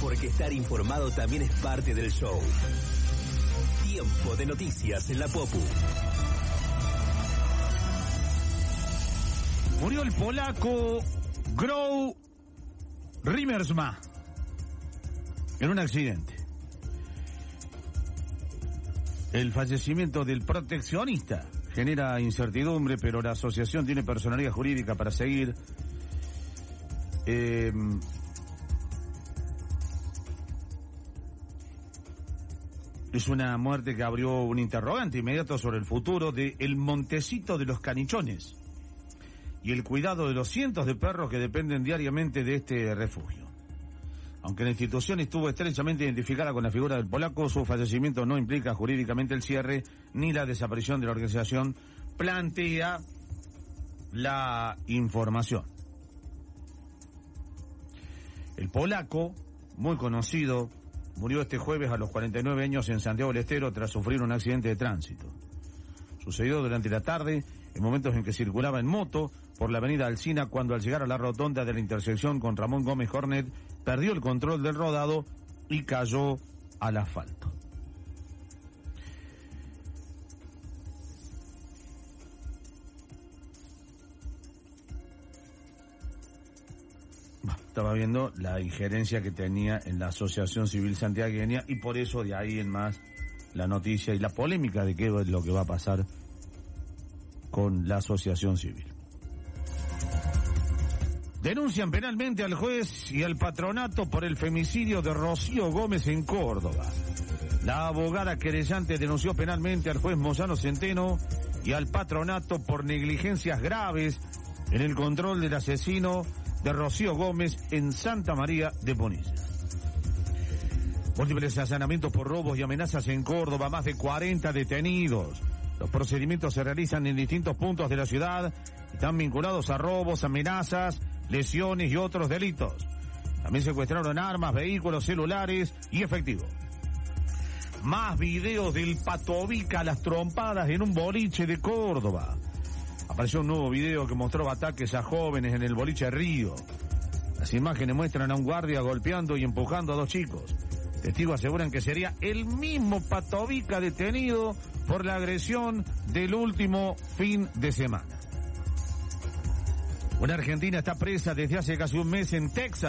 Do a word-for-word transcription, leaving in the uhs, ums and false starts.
Porque estar informado también es parte del show. Tiempo de noticias en la Popu. Murió el polaco Grow Rimmersma en un accidente. El fallecimiento del proteccionista genera incertidumbre, pero la asociación tiene personalidad jurídica para seguir. Eh, es una muerte que abrió un interrogante inmediato sobre el futuro de el Montecito de los Canichones y el cuidado de los cientos de perros que dependen diariamente de este refugio. Aunque la institución estuvo estrechamente identificada con la figura del polaco, su fallecimiento no implica jurídicamente el cierre ni la desaparición de la organización, plantea la información. El polaco, muy conocido, murió este jueves a los cuarenta y nueve años en Santiago del Estero tras sufrir un accidente de tránsito. Sucedió durante la tarde, en momentos en que circulaba en moto por la avenida Alsina, cuando al llegar a la rotonda de la intersección con Ramón Gómez Hornet, perdió el control del rodado y cayó al asfalto. Estaba viendo la injerencia que tenía en la Asociación Civil Santiagueña y por eso de ahí en más la noticia y la polémica de qué es lo que va a pasar con la Asociación Civil. Denuncian penalmente al juez y al patronato por el femicidio de Rocío Gómez en Córdoba. La abogada querellante denunció penalmente al juez Moyano Centeno y al patronato por negligencias graves en el control del asesino de Rocío Gómez en Santa María de Punilla. Múltiples allanamientos por robos y amenazas en Córdoba, más de cuarenta detenidos. Los procedimientos se realizan en distintos puntos de la ciudad y están vinculados a robos, amenazas, lesiones y otros delitos. También secuestraron armas, vehículos, celulares y efectivo. Más videos del Patovica a las trompadas en un boliche de Córdoba. Apareció un nuevo video que mostró ataques a jóvenes en el boliche Río. Las imágenes muestran a un guardia golpeando y empujando a dos chicos. Testigos aseguran que sería el mismo Patovica detenido por la agresión del último fin de semana. Una argentina está presa desde hace casi un mes en Texas.